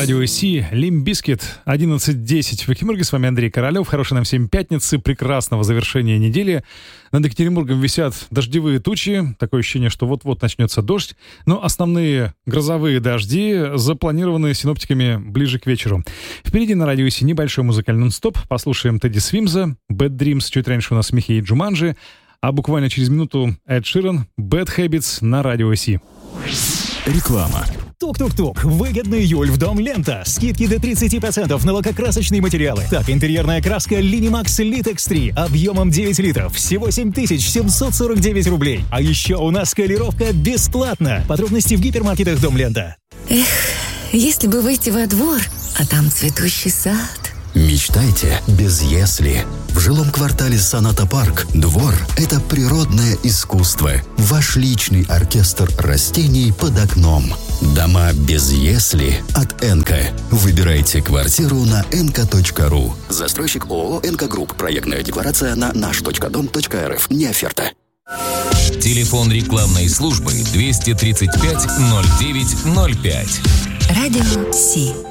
радио Си, Limp Bizkit, 11:10 в Екатеринбурге. С вами Андрей Королёв. Хорошей нам всем пятницы, прекрасного завершения недели. Над Екатеринбургом висят дождевые тучи. Такое ощущение, что вот-вот начнется дождь. Но основные грозовые дожди запланированы синоптиками ближе к вечеру. Впереди на радио Си небольшой музыкальный нон-стоп. Послушаем Тедди Свимза, Bad Dreams. Чуть раньше у нас Михей и Джуманджи. А буквально через минуту Эд Ширан, Bad Habits на радио Си. Реклама. Тук-тук-тук. Выгодный июль в Дом Лента. Скидки до 30% на лакокрасочные материалы. Так, интерьерная краска Linimax Litex 3 объемом 9 литров. Всего 7749 рублей. А еще у нас скалировка бесплатно. Подробности в гипермаркетах Дом Лента. Эх, если бы выйти во двор, а там цветущий сад. Мечтайте без «если». В жилом квартале «Соната Парк» двор – это природное искусство. Ваш личный оркестр растений под окном. Дома без «если» от «Энко». Выбирайте квартиру на enko.ru. Застройщик ООО «Энко Групп». Проектная декларация на наш.дом.рф. Не оферта. Телефон рекламной службы 235 09 05. Радио Си.